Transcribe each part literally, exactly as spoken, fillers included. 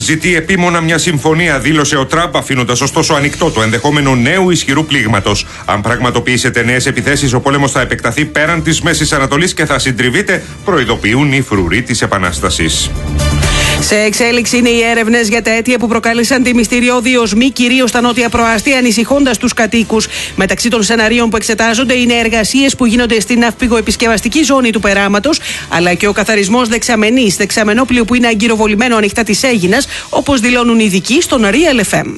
Ζητεί επίμονα μια συμφωνία, δήλωσε ο Τραμπ, αφήνοντας ωστόσο ανοιχτό το ενδεχόμενο νέου ισχυρού πλήγματος. Αν πραγματοποιήσετε νέες επιθέσεις, ο πόλεμος θα επεκταθεί πέραν της Μέσης Ανατολής και θα συντριβείτε, προειδοποιούν οι φρουροί της Επανάστασης. Σε εξέλιξη είναι οι έρευνες για τα αίτια που προκάλεσαν τη μυστηριώδη οσμή, κυρίως στα νότια προαστία, ανησυχώντας τους κατοίκους. Μεταξύ των σεναρίων που εξετάζονται είναι εργασίες που γίνονται στην ναυπηγοεπισκευαστική ζώνη του περάματος, αλλά και ο καθαρισμός δεξαμενής, δεξαμενόπλιο που είναι αγκυροβολημένο ανοιχτά της Αίγινας, όπως δηλώνουν οι ειδικοί στον Real εφ εμ.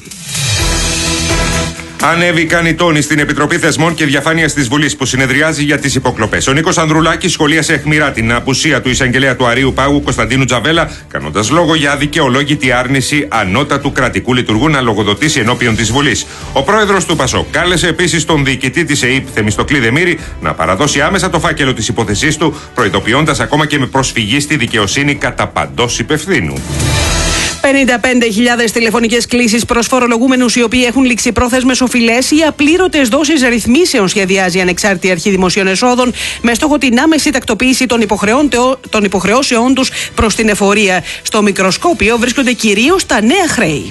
Ανέβηκαν οι τόνοι στην Επιτροπή Θεσμών και Διαφάνειας της Βουλής που συνεδριάζει για τις υποκλοπές. Ο Νίκος Ανδρουλάκης σχολίασε αιχμηρά την απουσία του εισαγγελέα του Αρείου Πάγου Κωνσταντίνου Τζαβέλα, κάνοντας λόγο για αδικαιολόγητη άρνηση ανώτατου κρατικού λειτουργού να λογοδοτήσει ενώπιον της Βουλής. Ο πρόεδρος του ΠΑΣΟΚ κάλεσε επίσης τον διοικητή της ΕΥΠ Θεμιστοκλή Δεμήρη να παραδώσει άμεσα το φάκελο της υπόθεσής του, προειδοποιώντας ακόμα και με προσφυγή στη δικαιοσύνη κατά παντός υπευθύνου. πενήντα πέντε χιλιάδες τηλεφωνικές κλήσεις προς φορολογούμενους οι οποίοι έχουν ληξιπρόθεσμες οφειλές ή απλήρωτες δόσεις ρυθμίσεων σχεδιάζει η Ανεξάρτητη Αρχή Δημοσίων Εσόδων με στόχο την άμεση τακτοποίηση των, των υποχρεώσεών τους προς την εφορία. Στο μικροσκόπιο βρίσκονται κυρίως τα νέα χρέη.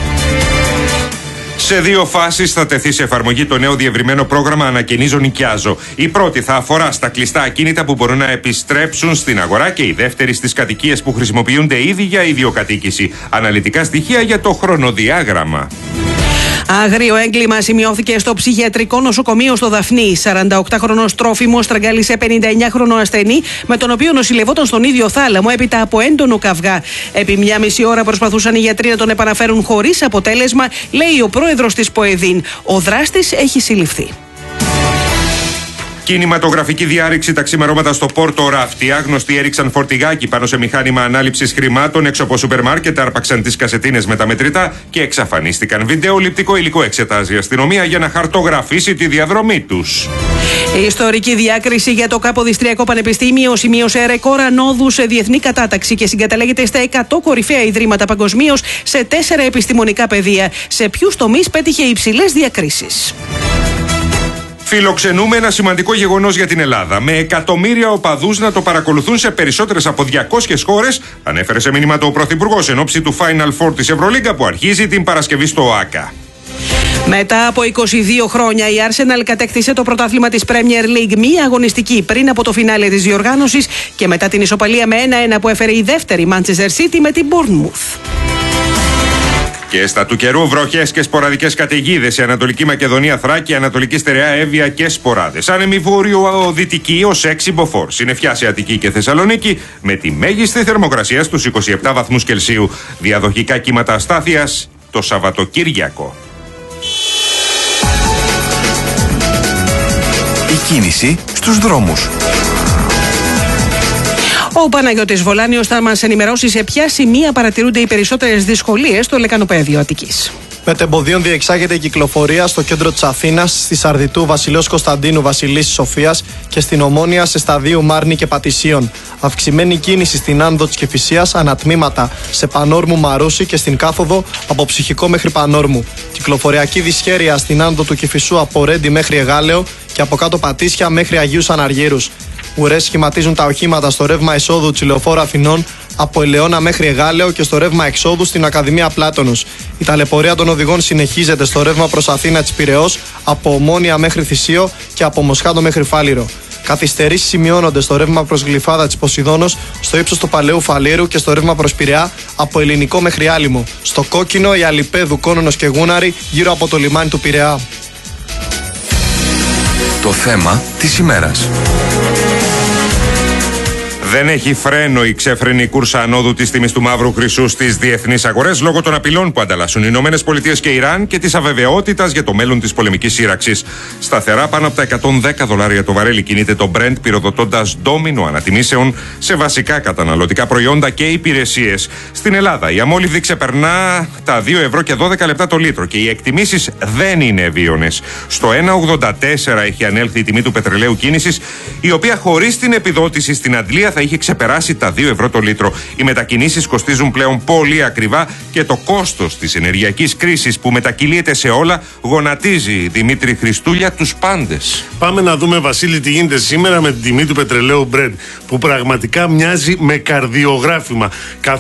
Σε δύο φάσεις θα τεθεί σε εφαρμογή το νέο διευρυμένο πρόγραμμα Ανακαινίζω Νοικιάζω. Η πρώτη θα αφορά στα κλειστά ακίνητα που μπορούν να επιστρέψουν στην αγορά και η δεύτερη στις κατοικίες που χρησιμοποιούνται ήδη για ιδιοκατοίκηση. Αναλυτικά στοιχεία για το χρονοδιάγραμμα. Άγριο έγκλημα σημειώθηκε στο ψυχιατρικό νοσοκομείο στο Δαφνί. σαρανταοκτάχρονος τρόφιμος στραγγάλισε πενηνταεννιάχρονο ασθενή, με τον οποίο νοσηλευόταν στον ίδιο θάλαμο έπειτα από έντονο καυγά. Επί μια μισή ώρα προσπαθούσαν οι γιατροί να τον επαναφέρουν χωρίς αποτέλεσμα, λέει ο πρόεδρος της ΠΟΕΔΗΝ. Ο δράστης έχει συλληφθεί. Κινηματογραφική διάρρηξη τα ξημερώματα στο Πόρτο Ράφτη. Άγνωστοι έριξαν φορτηγάκι πάνω σε μηχάνημα ανάληψης χρημάτων έξω από σούπερ μάρκετ, άρπαξαν τις κασετίνες με τα μετρητά και εξαφανίστηκαν. Βιντεοληπτικό υλικό εξετάζει η αστυνομία για να χαρτογραφήσει τη διαδρομή τους. Η ιστορική διάκριση για το Καποδιστριακό Πανεπιστήμιο σημείωσε ρεκόρ ανόδου σε διεθνή κατάταξη και συγκαταλέγεται στα εκατό κορυφαία ιδρύματα παγκοσμίως σε τέσσερα επιστημονικά πεδία. Σε ποιους τομείς πέτυχε υψηλές διακρίσεις. Φιλοξενούμε ένα σημαντικό γεγονός για την Ελλάδα. Με εκατομμύρια οπαδούς να το παρακολουθούν σε περισσότερες από διακόσιες χώρες, ανέφερε σε μήνυμα το Πρωθυπουργός εν ώψη του Final Four της Ευρωλίγκα που αρχίζει την Παρασκευή στο ΟΑΚΑ. Μετά από είκοσι δύο χρόνια, η Arsenal κατέκτησε το πρωτάθλημα της Premier League μία αγωνιστική πριν από το φινάλε της διοργάνωσης και μετά την ισοπαλία με ένα ένα που έφερε η δεύτερη Manchester City με την Bournemouth. Και στα του καιρού, βροχές και σποραδικές καταιγίδες σε Ανατολική Μακεδονία, Θράκη, Ανατολική Στερεά, Εύβοια και σποράδες. Άνεμη βόρειο-δυτική ως έξι μποφόρ. Συννεφιά σε Αττική και Θεσσαλονίκη με τη μέγιστη θερμοκρασία στους είκοσι επτά βαθμούς Κελσίου. Διαδοχικά κύματα αστάθειας το Σαββατοκύριακο. Η κίνηση στους δρόμους. Ο Παναγιώτης Βολάνιος θα μας ενημερώσει σε ποια σημεία παρατηρούνται οι περισσότερες δυσκολίες στο λεκανοπέδιο Αττικής. Μετεμποδίων διεξάγεται η κυκλοφορία στο κέντρο της Αθήνας, στη Σαρδιτού Βασιλέως Κωνσταντίνου Βασιλής Σοφίας και στην Ομόνια σε σταδίου Μάρνη και Πατησίων. Αυξημένη κίνηση στην άνοδο της Κηφισίας, ανατμήματα σε Πανόρμου Μαρούσι και στην κάθοδο από Ψυχικό μέχρι Πανόρμου. Κυκλοφοριακή δυσχέρεια στην άνοδο του Κηφισού από Ρέντι μέχρι Εγάλεο και από κάτω Πατήσια μέχρι Αγίους Αναργύρους. Ουρές σχηματίζουν τα οχήματα στο ρεύμα εσόδου της Λεωφόρου Αθηνών από Ελαιώνα μέχρι Εγάλεο και στο ρεύμα εξόδου στην Ακαδημία Πλάτωνος. Η ταλαιπωρία των οδηγών συνεχίζεται στο ρεύμα προς Αθήνα της Πειραιώς από Ομόνια μέχρι Θησίο και από Μοσχάτο μέχρι Φάληρο. Καθυστερήσεις σημειώνονται στο ρεύμα προς Γλυφάδα της Ποσειδώνος, στο ύψος του Παλαιού Φαλήρου και στο ρεύμα προς Πειραιά από Ελληνικό μέχρι Άλυμο. Στο Κόκκινο, η Αλιπέδου, Κόνονος και Γούναρη γύρω από το λιμάνι του Πειραιά. Το θέμα της ημέρας. Δεν έχει φρένο η ξέφρενη κούρσα ανόδου της τιμής του μαύρου χρυσού στις διεθνείς αγορές λόγω των απειλών που ανταλλάσσουν οι Ηνωμένες Πολιτείες και Ιράν και της αβεβαιότητας για το μέλλον της πολεμικής σύραξης. Σταθερά πάνω από τα εκατόν δέκα δολάρια το βαρέλι κινείται το Brent, πυροδοτώντας ντόμινο ανατιμήσεων σε βασικά καταναλωτικά προϊόντα και υπηρεσίες. Στην Ελλάδα η αμόλυβδη ξεπερνά τα δύο ευρώ και δώδεκα λεπτά το λίτρο και οι εκτιμήσεις δεν είναι ευίωνες. Στο ένα ογδόντα τέσσερα έχει ανέλθει η τιμή του πετρελαίου κίνησης, η οποία χωρίς την επιδότηση στην αντλία θα είχε ξεπεράσει τα δύο ευρώ το λίτρο. Οι μετακινήσεις κοστίζουν πλέον πολύ ακριβά και το κόστος της ενεργειακής κρίσης που μετακυλείται σε όλα γονατίζει, Δημήτρη Χριστούλια, τους πάντες. Πάμε να δούμε, Βασίλη, τι γίνεται σήμερα με την τιμή του πετρελαίου Brent, που πραγματικά μοιάζει με καρδιογράφημα, καθώς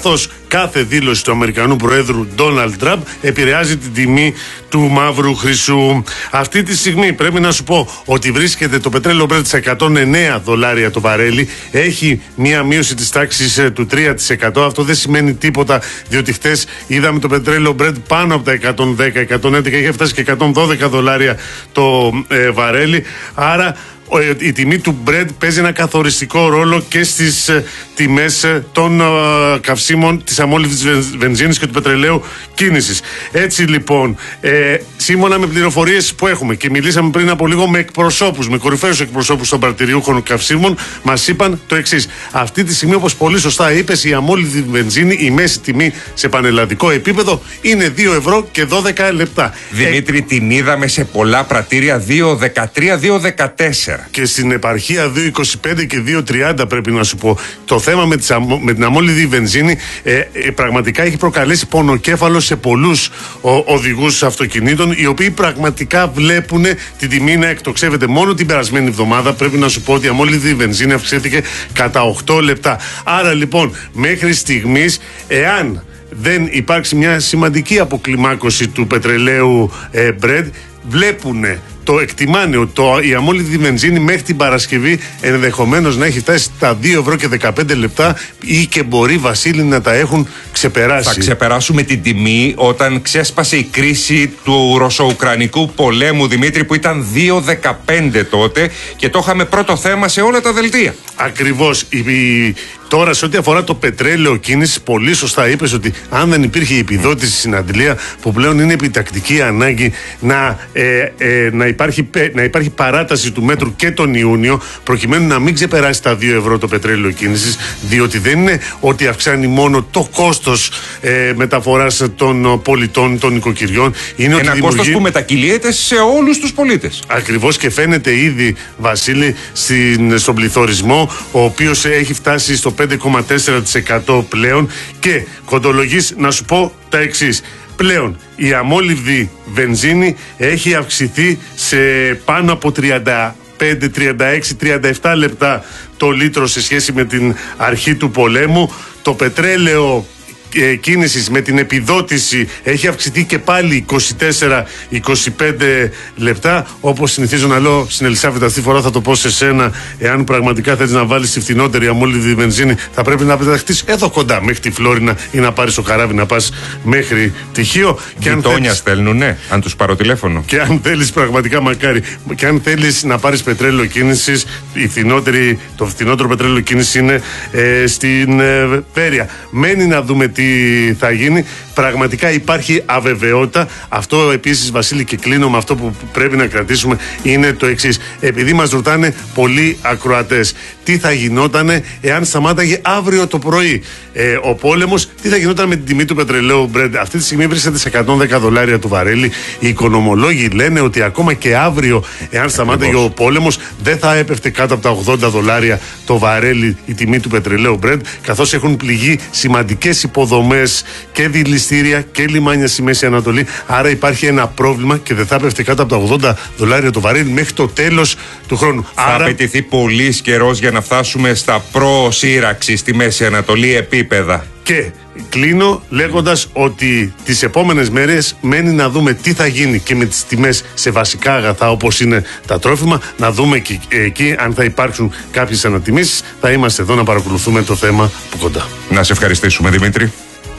κάθε δήλωση του Αμερικανού Προέδρου Ντόναλντ Τραμπ επηρεάζει την τιμή του μαύρου χρυσού. Αυτή τη στιγμή πρέπει να σου πω ότι βρίσκεται το πετρέλαιο Brent σε εκατόν εννέα δολάρια το βαρέλι. Έχει μία μείωση της τάξης του τρία τοις εκατό. Αυτό δεν σημαίνει τίποτα, διότι χτες είδαμε το πετρέλαιο Brent πάνω από τα εκατόν δέκα εκατόν έντεκα, είχε φτάσει και εκατόν δώδεκα δολάρια το ε, βαρέλι. Άρα η τιμή του Brent παίζει ένα καθοριστικό ρόλο και στις ε, τιμές ε, των ε, καυσίμων της αμόλυβδης βενζίνης και του πετρελαίου κίνησης. Έτσι λοιπόν, ε, σύμφωνα με πληροφορίες που έχουμε και μιλήσαμε πριν από λίγο με εκπροσώπους, με κορυφαίους εκπροσώπους των παρτηριούχων καυσίμων, μας είπαν το εξής. Αυτή τη στιγμή, όπως πολύ σωστά είπες, η αμόλυβδη βενζίνη, η μέση τιμή σε πανελλαδικό επίπεδο είναι δύο ευρώ και δώδεκα λεπτά. Δημήτρη, ε, την είδαμε σε πολλά πρατήρια δύο δεκατρία δύο δεκατέσσερα. Και στην επαρχία δύο είκοσι πέντε και δύο τριάντα πρέπει να σου πω. Το θέμα με, τις, με την αμόλυδη βενζίνη ε, ε, πραγματικά έχει προκαλέσει πονοκέφαλο σε πολλούς οδηγούς αυτοκινήτων, οι οποίοι πραγματικά βλέπουν την τιμή να εκτοξεύεται. Μόνο την περασμένη εβδομάδα πρέπει να σου πω ότι η αμόλυδη βενζίνη αυξήθηκε κατά οκτώ λεπτά. Άρα λοιπόν μέχρι στιγμής, εάν δεν υπάρξει μια σημαντική αποκλιμάκωση του πετρελαίου ε, Brent, βλέπουνε, το εκτιμάνε ότι το, η αμόλυδη βενζίνη μέχρι την Παρασκευή ενδεχομένως να έχει φτάσει στα δύο ευρώ και δεκαπέντε λεπτά ή και μπορεί, Βασίλη, να τα έχουν ξεπεράσει. Θα ξεπεράσουμε την τιμή όταν ξέσπασε η κρίση του ρωσο-ουκρανικού πολέμου, Δημήτρη, που ήταν δύο δεκαπέντε τότε και το είχαμε πρώτο θέμα σε όλα τα δελτία. Ακριβώς. Η, η, τώρα σε ό,τι αφορά το πετρέλαιο κίνηση, πολύ σωστά είπες ότι αν δεν υπήρχε η επιδότηση στην Αντλία, που πλέον είναι επιτακτική ανάγκη να, ε, ε, να, υπάρχει, να υπάρχει παράταση του μέτρου και τον Ιούνιο, προκειμένου να μην ξεπεράσει τα δύο ευρώ το πετρέλαιο κίνησης, διότι δεν είναι ότι αυξάνει μόνο το κόστος ε, μεταφοράς των πολιτών, των οικοκυριών. Είναι ένα ότι κόστος δημιουργεί... που μετακυλείται σε όλους τους πολίτες. Ακριβώς, και φαίνεται ήδη, Βασίλη, στην, στον πληθωρισμό, ο οποίος έχει φτάσει στο πέντε κόμμα τέσσερα τοις εκατό πλέον, και κοντολογής να σου πω τα εξής. Πλέον η αμόλυβδη βενζίνη έχει αυξηθεί σε πάνω από τριάντα πέντε, τριάντα έξι, τριάντα επτά λεπτά το λίτρο σε σχέση με την αρχή του πολέμου. Το πετρέλαιο ε, κίνησης με την επιδότηση έχει αυξηθεί και πάλι είκοσι τέσσερα είκοσι πέντε λεπτά. Όπως συνηθίζω να λέω στην Ελισάβετ, αυτή τη φορά θα το πω σε σένα, εάν πραγματικά θέλεις να βάλεις τη φθηνότερη αμόλυβδη βενζίνη, θα πρέπει να πεταχτείς εδώ κοντά μέχρι τη Φλόρινα ή να πάρεις το καράβι να πας μέχρι τη Χίο. Γειτόνια θέλεις... στέλνουνε, αν τους πάρω τηλέφωνο. Και αν θέλεις, πραγματικά μακάρι, και αν θέλεις να πάρεις πετρέλαιο κίνησης, η φθηνότερη, το φθηνότερο πετρέλαιο κίνηση είναι ε, στην ε, Πέρια. Μένει να δούμε τι θα γίνει. Πραγματικά υπάρχει αβεβαιότητα. Αυτό επίσης, Βασίλη, και κλείνω με αυτό που πρέπει να κρατήσουμε, είναι το εξής. Επειδή μας ρωτάνε πολλοί ακροατές, τι θα γινότανε εάν σταμάταγε αύριο το πρωί ε, ο πόλεμος, τι θα γινόταν με την τιμή του πετρελαίου Brent. Αυτή τη στιγμή βρίσκεται σε εκατόν δέκα δολάρια του βαρέλι. Οι οικονομολόγοι λένε ότι ακόμα και αύριο, εάν σταμάταγε ο πόλεμος, δεν θα έπεφτε κάτω από τα ογδόντα δολάρια το βαρέλι η τιμή του πετρελαίου Brent, καθώς έχουν πληγεί σημαντικές υποδομές και δηληστήρια και λιμάνια στη Μέση Ανατολή. Άρα υπάρχει ένα πρόβλημα και δεν θα έπεφτε κάτω από τα ογδόντα δολάρια το βαρέλι μέχρι το τέλος του χρόνου. Θα Άρα... απαιτηθεί πολύς καιρός για να φτάσουμε στα προ-σύραξη στη Μέση Ανατολή επίπεδα. Και κλείνω λέγοντας ότι τις επόμενες μέρες μένει να δούμε τι θα γίνει και με τις τιμές σε βασικά αγαθά όπως είναι τα τρόφιμα, να δούμε και εκεί αν θα υπάρξουν κάποιες ανατιμήσεις. Θα είμαστε εδώ να παρακολουθούμε το θέμα από κοντά. Να σε ευχαριστήσουμε, Δημήτρη.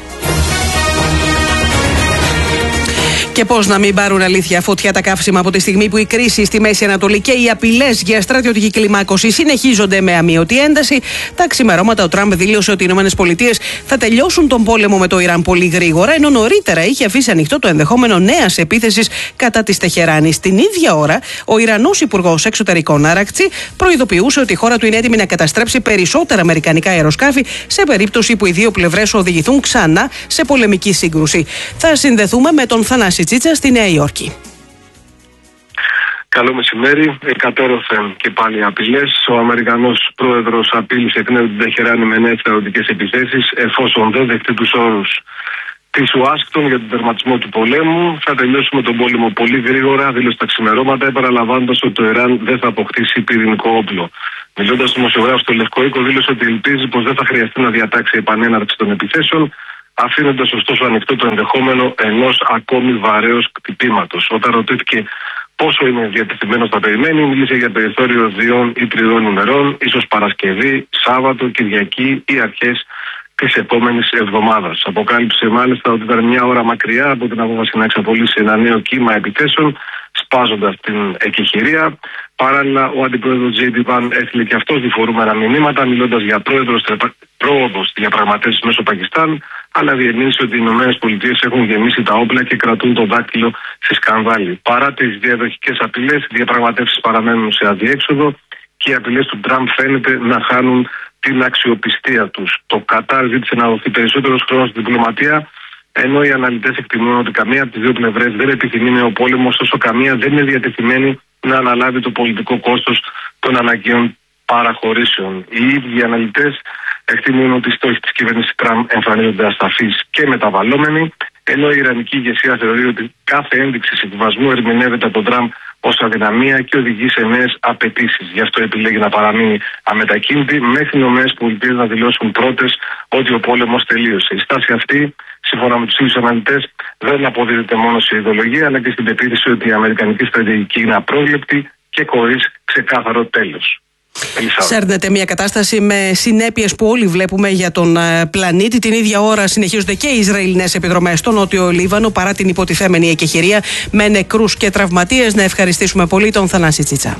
Και πώς να μην πάρουν αλήθεια φωτιά τα καύσιμα από τη στιγμή που η κρίση στη Μέση Ανατολή και οι απειλές για στρατιωτική κλιμάκωση συνεχίζονται με αμείωτη ένταση. Τα ξημερώματα ο Τραμπ δήλωσε ότι οι ΗΠΑ θα τελειώσουν τον πόλεμο με το Ιράν πολύ γρήγορα, ενώ νωρίτερα είχε αφήσει ανοιχτό το ενδεχόμενο νέας επίθεσης κατά της Τεχεράνης. Την ίδια ώρα, ο Ιρανός Υπουργός Εξωτερικών Αρακτσί προειδοποιούσε ότι η χώρα του είναι έτοιμη να καταστρέψει περισσότερα αμερικανικά αεροσκάφη σε περίπτωση που οι δύο πλευρές οδηγηθούν ξανά σε πολεμική σύγκρουση. Θα συνδεθούμε με τον Θανάση Τσίτσα στη Νέα Υόρκη. Καλό μεσημέρι. Εκατέρωθεν και πάλι απειλές. Ο Αμερικανός πρόεδρος απείλησε εκ νέου την Τεχεράνη με νέες στρατιωτικές επιθέσεις, εφόσον δεν δεχτεί τους όρους της Ουάσιγκτον για τον τερματισμό του πολέμου. Θα τελειώσουμε τον πόλεμο πολύ γρήγορα, δήλωσε τα ξημερώματα, επαναλαμβάνοντας ότι το Ιράν δεν θα αποκτήσει πυρηνικό όπλο. Μιλώντας στον δημοσιογράφο στο Λευκό Οίκο, δήλωσε ότι ελπίζει πως δεν θα χρειαστεί να διατάξει επανέναρξη των επιθέσεων, αφήνοντας ωστόσο ανοιχτό το ενδεχόμενο ενός ακόμη βαρέως χτυπήματος. Όταν ρωτήθηκε πόσο είναι διατεθειμένος να περιμένει, μίλησε για περιθώριο δύο ή τριών ημερών, ίσως Παρασκευή, Σάββατο, Κυριακή ή αρχές της επόμενης εβδομάδας. Αποκάλυψε μάλιστα ότι ήταν μια ώρα μακριά από την απόφαση να εξαπολύσει ένα νέο κύμα επιθέσεων, σπάζοντας την εκεχηρία. Παράλληλα, ο αντιπρόεδρος Τζέι ντι Βαν έστειλε και αυτός διφορούμενα μηνύματα, μιλώντας για πρόοδο στη διαπραγματεύση μέσω Πακιστάν, αλλά διεμήνυσε ότι οι ΗΠΑ έχουν γεμίσει τα όπλα και κρατούν το δάκτυλο στη σκανδάλη. Παρά τις διαδοχικές απειλές, οι διαπραγματεύσεις παραμένουν σε αδιέξοδο και οι απειλές του Τραμπ φαίνεται να χάνουν την αξιοπιστία τους. Το Κατάρ ζήτησε να δοθεί περισσότερος χρόνος στη διπλωματία, ενώ οι αναλυτές εκτιμούν ότι καμία από τις δύο πλευρές δεν επιθυμεί νέο πόλεμο, ωστόσο καμία δεν είναι διατεθειμένη να αναλάβει το πολιτικό κόστος των αναγκαίων παραχωρήσεων. Οι ίδιοι οι αναλυτές εκτιμούν ότι οι στόχοι της κυβέρνησης Τραμπ εμφανίζονται ασταθείς και μεταβαλλόμενοι, ενώ η Ιρανική ηγεσία θεωρεί ότι κάθε ένδειξη συμβιβασμού ερμηνεύεται από τον Τραμπ ως αδυναμία και οδηγεί σε νέες απαιτήσεις. Γι' αυτό επιλέγει να παραμείνει αμετακίνητη μέχρι οι ΗΠΑ να δηλώσουν πρώτες ότι ο πόλεμος τελείωσε. Η στάση αυτή, σύμφωνα με τους ίδιους αναλυτές, δεν αποδίδεται μόνο σε ιδεολογία, αλλά και στην πεποίθηση ότι η αμερικανική στρατηγική είναι απρόβλεπτη και χωρίς ξεκάθαρο τέλος. Σέρνεται μια κατάσταση με συνέπειες που όλοι βλέπουμε για τον πλανήτη. Την ίδια ώρα συνεχίζονται και οι Ισραηλινές επιδρομές στο Νότιο Λίβανο παρά την υποτιθέμενη εκεχηρία, με νεκρούς και τραυματίες. Να ευχαριστήσουμε πολύ τον Θανάση Τσίτσα.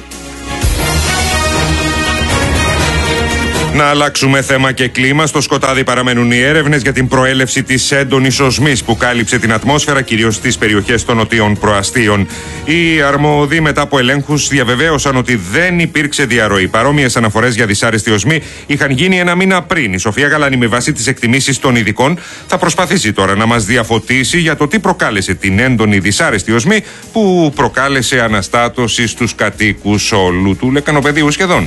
Να αλλάξουμε θέμα και κλίμα. Στο σκοτάδι παραμένουν οι έρευνες για την προέλευση της έντονης οσμής που κάλυψε την ατμόσφαιρα, κυρίως στις περιοχές των νοτίων προαστίων. Οι αρμόδιοι μετά από ελέγχους διαβεβαίωσαν ότι δεν υπήρξε διαρροή. Παρόμοιες αναφορές για δυσάρεστη οσμή είχαν γίνει ένα μήνα πριν. Η Σοφία Γαλάνη, με βάση τις εκτιμήσεις των ειδικών, θα προσπαθήσει τώρα να μας διαφωτίσει για το τι προκάλεσε την έντονη δυσάρεστη οσμή που προκάλεσε αναστάτωση στους κατοίκους όλου του λεκανοπεδίου σχεδόν.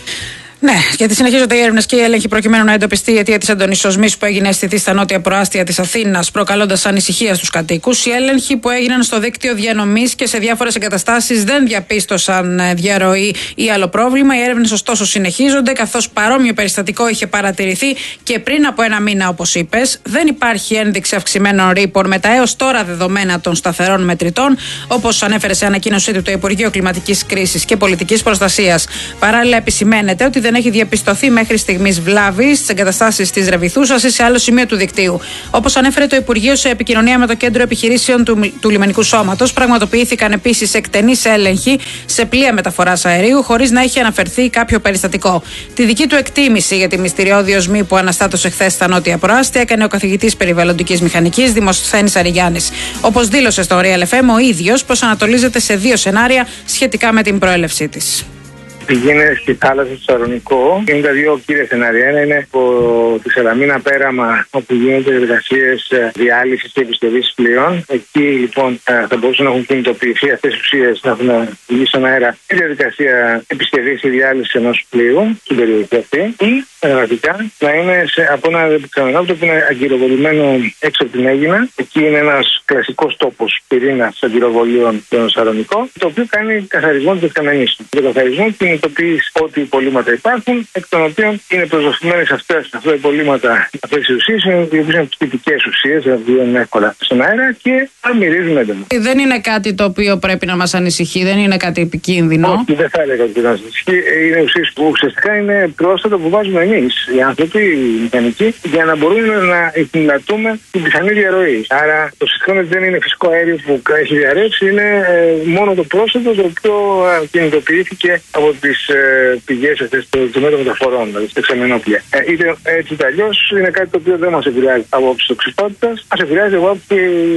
Ναι, γιατί συνεχίζονται οι έρευνες και οι έλεγχοι προκειμένου να εντοπιστεί η αιτία της έντονης οσμής που έγινε αισθητή στα νότια προάστια της Αθήνας, προκαλώντας ανησυχία στους κατοίκους. Οι έλεγχοι που έγιναν στο δίκτυο διανομής και σε διάφορες εγκαταστάσεις δεν διαπίστωσαν διαρροή ή άλλο πρόβλημα. Οι έρευνες ωστόσο συνεχίζονται, καθώς παρόμοιο περιστατικό είχε παρατηρηθεί και πριν από ένα μήνα, όπως είπες. Δεν υπάρχει ένδειξη αυξημένων ρήπων με τα έως τώρα δεδομένα των σταθερών μετρητών, όπως ανέφερε σε ανακοίνωσή του το Υπουργείο Κλιματικής Κρίσης και Πολιτικής Προστασίας. Παράλληλα, επισημαίνεται ότι δεν έχει διαπιστωθεί μέχρι στιγμής βλάβη στις εγκαταστάσεις της Ρεβιθούσας ή σε άλλο σημείο του δικτύου. Όπως ανέφερε το Υπουργείο σε επικοινωνία με το Κέντρο Επιχειρήσεων του, του Λιμενικού Σώματος, πραγματοποιήθηκαν επίσης εκτενείς έλεγχοι σε πλοία μεταφοράς αερίου, χωρίς να έχει αναφερθεί κάποιο περιστατικό. Τη δική του εκτίμηση για τη μυστηριώδη οσμή που αναστάτωσε χθες στα νότια προάστια έκανε ο καθηγητής περιβαλλοντικής μηχανικής Δημοσθένης Αριγιάννης. Όπως δήλωσε στο Real εφ εμ ο ίδιος, προσανατολίζεται σε δύο σενάρια σχετικά με την προέλευσή της. Πηγαίνει στη θάλασσα του Σαρονικό. Είναι τα δύο κύρια σενάρια. Ένα είναι από τη Σαλαμίνα πέραμα, όπου γίνονται εργασίες διάλυσης και επιστευής πλοίων. Εκεί λοιπόν θα μπορούσαν να έχουν κινητοποιηθεί αυτές οι ουσίες, να έχουν βγει στον αέρα η διαδικασία επιστευής ή διάλυσης ενός πλοίου στην περιοχή αυτή. Ή πραγματικά να είναι σε, από ένα δεξαμενόπτο που είναι αγκυροβολημένο έξω από την Αίγινα. Εκεί είναι ένας κλασικός τόπος πυρήνας αγκυροβολίων στον Σαρονικό, το οποίο κάνει καθαρισμό της καμενής. Το καθαρισμό κινητοποιεί ό,τι υπολείμματα υπάρχουν, εκ των οποίων είναι προσδοθημένες αυτές αυτά τα υπολείμματα, αυτές οι ουσίες, οι οποίες είναι τυπικές ουσίες, δηλαδή βγαίνουν εύκολα στον αέρα και θα μυρίζουν έντονα. Δεν είναι κάτι το οποίο πρέπει να μας ανησυχεί, δεν είναι κάτι επικίνδυνο. Όχι, δεν θα έλεγα ότι να μας ανησυχεί. Είναι ουσίες που ουσιαστικά είναι πρόσθετα που βάζουμε εμείς, οι άνθρωποι, οι μηχανικοί, για να μπορούμε να εκμυλατούμε την πιθανή διαρροή. Άρα το συστημα δεν είναι φυσικό αέριο που έχει διαρρεύσει, είναι μόνο το πρόσθετο το οποίο κινητοποιήθηκε από τις ε, πηγές αυτές των μέτρων μεταφορών, δηλαδή στα εξαμενόπλια. Ε, είτε έτσι είτε αλλιώς είναι κάτι το οποίο δεν μας επηρεάζει από άποψη τοξικότητας, μας επηρεάζει από άποψη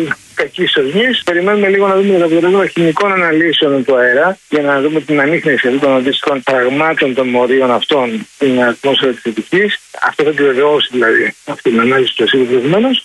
κακής οσμής. Περιμένουμε λίγο να δούμε τα αποτελέσματα χημικών αναλύσεων του αέρα για να δούμε την ανίχνευση των αντίστοιχων πραγμάτων των μορίων αυτών στην ατμόσφαιρα της Αττικής. Αυτό θα επιβεβαιώσει δηλαδή αυτή την ανάλυση του ασύλου προηγουμένως.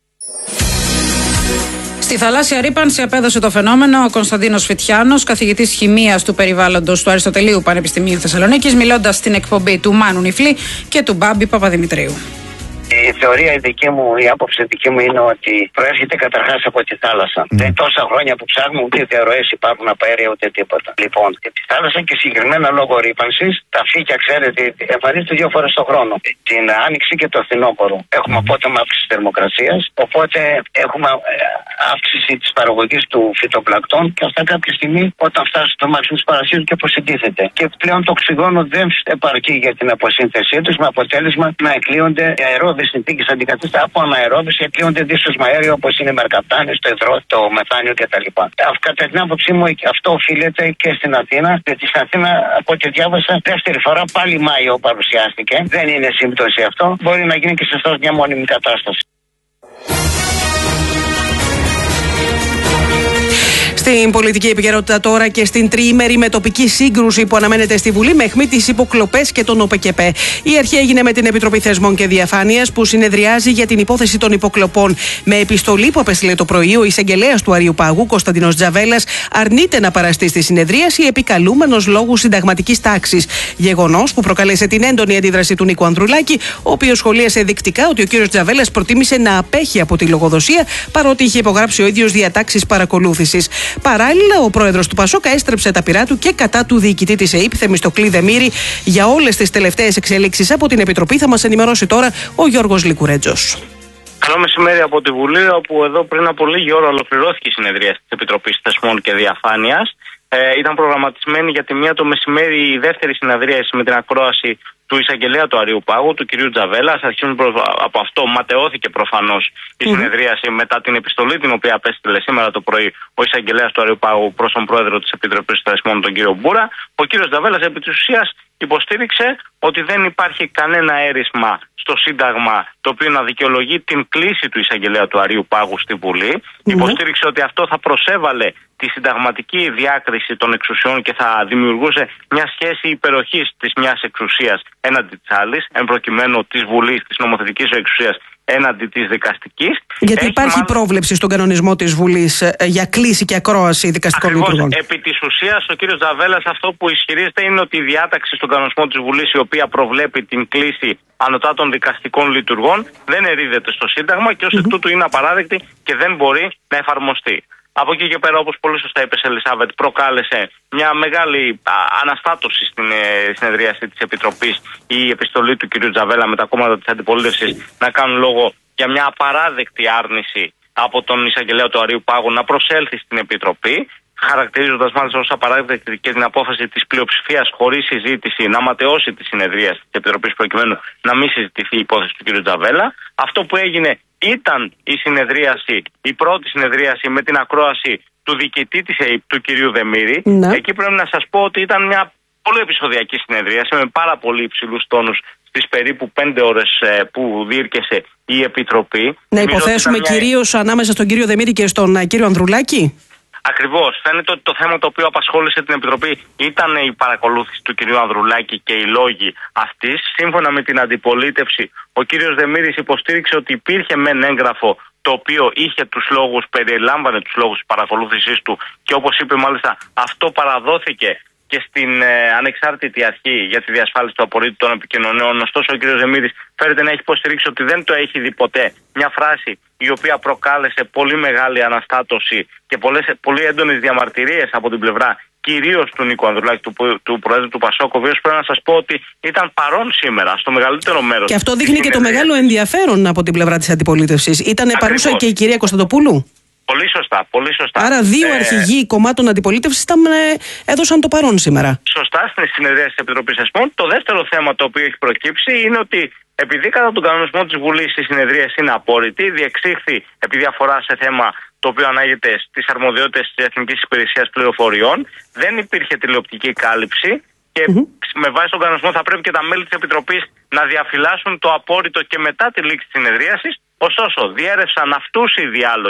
Στη θαλάσσια ρύπανση απέδωσε το φαινόμενο ο Κωνσταντίνος Φιτιάνος, καθηγητής χημείας του περιβάλλοντος του Αριστοτελείου Πανεπιστημίου Θεσσαλονίκης, μιλώντας στην εκπομπή του Μάνου Νιφλή και του Μπάμπη Παπαδημητρίου. Η θεωρία η δική μου, η άποψη δική μου είναι ότι προέρχεται καταρχάς από τη θάλασσα. Mm. Δεν τόσα χρόνια που ψάχνουμε ούτε διαρροές υπάρχουν από αέρια ούτε τίποτα. Λοιπόν, τη θάλασσα και συγκεκριμένα λόγω ρύπανσης, τα φύκια, ξέρετε, εμφανίζονται δύο φορές το χρόνο. Την άνοιξη και το φθινόπωρο. Έχουμε απότομα αύξηση θερμοκρασίας, οπότε έχουμε αύξηση της παραγωγής του φυτοπλακτών και αυτά κάποια στιγμή όταν φτάσει στο μάξιμο της παρασύρου και αποσυντίθεται. Και πλέον το οξυγόνο δεν επαρκεί για την αποσύνθεσή τους, με αποτέλεσμα να εκλείονται οι αερόβιες συνθήκες αντικαθιστά από αναερόβιες, εκλείονται δύσσωσμα αέριο όπως είναι η μερκαπτάνης, το υδρό, το μεθάνιο κτλ. Κατά την άποψή μου αυτό οφείλεται και στην Αθήνα, γιατί στην Αθήνα από ό,τι διάβασα δεύτερη φορά πάλι Μάιο παρουσιάστηκε. Δεν είναι σύμπτωση αυτό, μπορεί να γίνει και σε αυτό μια μόνιμη κατάσταση. Στην πολιτική επικαιρότητα τώρα και στην τριήμερη με τοπική σύγκρουση που αναμένεται στη Βουλή με αιχμή τις υποκλοπές και τον ΟΠΕΚΕΠΕ. Η αρχή έγινε με την Επιτροπή Θεσμών και Διαφάνειας που συνεδριάζει για την υπόθεση των υποκλοπών. Με επιστολή που απέστειλε το πρωί, ο εισαγγελέας του Αριουπάγου, Κωνσταντίνος Τζαβέλας, αρνείται να παραστεί στη συνεδρίαση επικαλούμενος λόγου συνταγματικής τάξης. Γεγονός που προκάλεσε την έντονη αντίδραση του Νίκου Ανδρουλάκη, ο οποίος σχολίασε δεικτικά ότι ο κύριος Τζαβέλας προτίμησε να απέχει από τη λογοδοσία παρότι είχε υπογράψει ο ίδιος διατάξεις παρακολούθησης. Παράλληλα, ο πρόεδρος του Πασόκα έστρεψε τα πυρά του και κατά του διοικητή της ΕΥΠ, Θεμιστοκλή Δεμήρη, για όλες τις τελευταίες εξελίξεις από την Επιτροπή. Θα μας ενημερώσει τώρα ο Γιώργος Λικουρέτζος. Καλό μεσημέρι από τη Βουλή, όπου εδώ πριν από λίγη ώρα ολοκληρώθηκε η συνεδρία της Επιτροπής Θεσμών και Διαφάνειας. Ε, ήταν προγραμματισμένη για τη μία το μεσημέρι η δεύτερη συνεδρίαση με την ακρόαση του εισαγγελέα του Αριουπάγου, του κυρίου Τζαβέλα. Αρχίζουν από αυτό, ματαιώθηκε προφανώς η συνεδρίαση μετά την επιστολή την οποία απέστειλε σήμερα το πρωί ο εισαγγελέας του Αριουπάγου προς τον πρόεδρο της Επιτροπής Θεσμών, τον κύριο Μπούρα. Ο κύριος Τζαβέλας επί της ουσίας υποστήριξε ότι δεν υπάρχει κανένα έρισμα στο Σύνταγμα το οποίο να δικαιολογεί την κλίση του εισαγγελέα του Αριουπάγου στη Βουλή. Mm-hmm. Υποστήριξε ότι αυτό θα προσέβαλε τη συνταγματική διάκριση των εξουσιών και θα δημιουργούσε μια σχέση υπεροχής της μιας εξουσίας έναντι της άλλης, εν προκειμένου της Βουλής, της νομοθετικής εξουσίας έναντι της δικαστικής. Γιατί Έχει υπάρχει μάλλον... πρόβλεψη στον κανονισμό της Βουλής ε, για κλίση και ακρόαση δικαστικών λειτουργών. Επί της ουσίας, ο κύριος Τζαβέλας αυτό που ισχυρίζεται είναι ότι η διάταξη στον κανονισμό της Βουλής, η οποία προβλέπει την κλίση ανωτάτων δικαστικών λειτουργών, δεν ερείδεται στο Σύνταγμα και ως εκ mm-hmm. τούτου είναι απαράδεκτη και δεν μπορεί να εφαρμοστεί. Από εκεί και πέρα, όπως πολύ σωστά είπε η Ελισάβετ, προκάλεσε μια μεγάλη α, αναστάτωση στην ε, συνεδρίαση της Επιτροπής η επιστολή του κ. Τζαβέλα με τα κόμματα της αντιπολίτευσης να κάνουν λόγο για μια απαράδεκτη άρνηση από τον εισαγγελέα του Αριουπάγου να προσέλθει στην Επιτροπή, χαρακτηρίζοντας μάλιστα ως απαράδεκτη και την απόφαση της πλειοψηφίας χωρίς συζήτηση να ματαιώσει τη συνεδρίαση της Επιτροπής προκειμένου να μην συζητηθεί η υπόθεση του κ. Τζαβέλα. Αυτό που έγινε ήταν η συνεδρίαση, η πρώτη συνεδρίαση με την ακρόαση του διοικητή της ΕΥΠ, του κυρίου Δεμήρη. Ναι. Εκεί πρέπει να σας πω ότι ήταν μια πολύ επεισοδιακή συνεδρίαση με πάρα πολύ υψηλούς τόνους στις περίπου πέντε ώρες ε, που διήρκεσε η Επιτροπή. Να υποθέσουμε μια... κυρίως ανάμεσα στον κύριο Δεμήρη και στον uh, κύριο Ανδρουλάκη. Ακριβώς. Φαίνεται ότι το θέμα το οποίο απασχόλησε την Επιτροπή ήταν η παρακολούθηση του κυρίου Ανδρουλάκη και οι λόγοι αυτής. Σύμφωνα με την αντιπολίτευση, ο κύριος Δεμήρης υποστήριξε ότι υπήρχε μεν έγγραφο το οποίο είχε τους λόγους, περιλάμβανε τους λόγους της παρακολούθησής του και όπως είπε μάλιστα αυτό παραδόθηκε και στην ε, ανεξάρτητη αρχή για τη διασφάλιση του απορρίτου των επικοινωνιών. Ωστόσο, ο κ. Δεμήρης φέρεται να έχει υποστηρίξει ότι δεν το έχει δει ποτέ. Μια φράση η οποία προκάλεσε πολύ μεγάλη αναστάτωση και πολλές, πολύ έντονες διαμαρτυρίες από την πλευρά κυρίως του Νίκου Ανδρουλάκη, του, του Προέδρου του Πασόκ, ο οποίος πρέπει να σας πω ότι ήταν παρόν σήμερα στο μεγαλύτερο μέρος. Και αυτό δείχνει και το μεγάλο ενδιαφέρον από την πλευρά της αντιπολίτευσης. Ήταν παρούσα και η κυρία Κωνσταντοπούλου. Πολύ σωστά, πολύ σωστά. Άρα δύο ε... αρχηγοί κομμάτων αντιπολίτευσης ε, έδωσαν το παρόν σήμερα. Σωστά, στην συνεδρία της Επιτροπής Θεσμών. Το δεύτερο θέμα το οποίο έχει προκύψει είναι ότι επειδή κατά τον κανονισμό της Βουλής η συνεδρία είναι απόρριτη, διεξήχθη επί διαφορά σε θέμα το οποίο ανάγεται στις αρμοδιότητες της Εθνικής Υπηρεσίας Πληροφοριών, δεν υπήρχε τηλεοπτική κάλυψη και mm-hmm. με βάση τον κανονισμό θα πρέπει και τα μέλη της Επιτροπής να διαφυλάσσουν το απόρριτο και μετά τη λήξη της συνεδρίασης. Ωστόσο, διέρευσαν αυτούς οι διάλογοι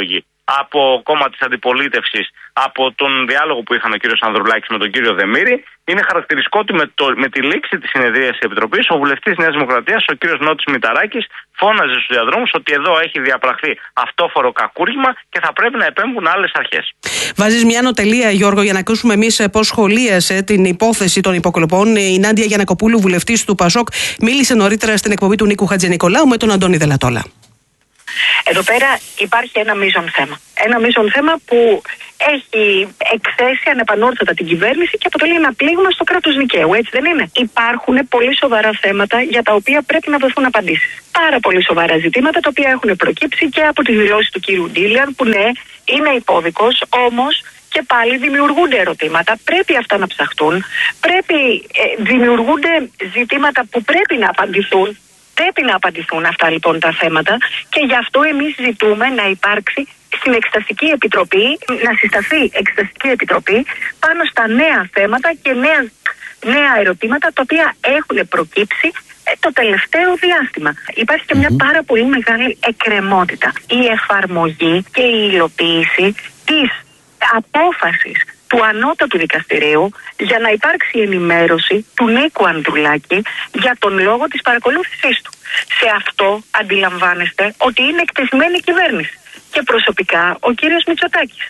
από κόμμα της αντιπολίτευσης, από τον διάλογο που είχαν ο κύριος Ανδρουλάκης με τον κύριο Δεμήρη. Είναι χαρακτηριστικό ότι με, το, με τη λήξη της συνεδρίας της Επιτροπής, ο βουλευτής Νέας Δημοκρατίας, ο κύριος Νότης Μηταράκης, φώναζε στους διαδρόμους ότι εδώ έχει διαπραχθεί αυτόφορο κακούργημα και θα πρέπει να επέμβουν άλλες αρχές. Βάζεις μια νοτελεία, Γιώργο, για να ακούσουμε εμείς πώς σχολίασε την υπόθεση των υποκλοπών. Η Νάντια Γιαννακοπούλου, βουλευτής του Πασόκ, μίλησε νωρίτερα στην εκπομπή του Νίκου Χατζηνικολάου με τον Αντώνη Δελατόλα. Εδώ πέρα υπάρχει ένα μείζον θέμα. Ένα μείζον θέμα που έχει εκθέσει ανεπανόρθωτα την κυβέρνηση και αποτελεί ένα πλήγμα στο κράτος δικαίου, έτσι δεν είναι? Υπάρχουν πολύ σοβαρά θέματα για τα οποία πρέπει να δοθούν απαντήσεις. Πάρα πολύ σοβαρά ζητήματα τα οποία έχουν προκύψει και από τις δηλώσεις του κύριου Ντίλιαν, που ναι, είναι υπόδικος, όμως και πάλι δημιουργούνται ερωτήματα. Πρέπει αυτά να ψαχτούν. Πρέπει, ε, δημιουργούνται ζητήματα που πρέπει να απαντηθούν. Πρέπει να απαντηθούν αυτά λοιπόν τα θέματα και γι' αυτό εμείς ζητούμε να υπάρξει στην Εξεταστική Επιτροπή, να συσταθεί Εξεταστική Επιτροπή πάνω στα νέα θέματα και νέα, νέα ερωτήματα τα οποία έχουν προκύψει το τελευταίο διάστημα. Υπάρχει και μια πάρα πολύ μεγάλη εκκρεμότητα. Η εφαρμογή και η υλοποίηση της απόφασης του Ανώτατου Δικαστηρίου για να υπάρξει ενημέρωση του Νίκου Ανδρουλάκη για τον λόγο της παρακολούθησής του. Σε αυτό αντιλαμβάνεστε ότι είναι εκτεθειμένη η κυβέρνηση και προσωπικά ο κύριος Μητσοτάκης.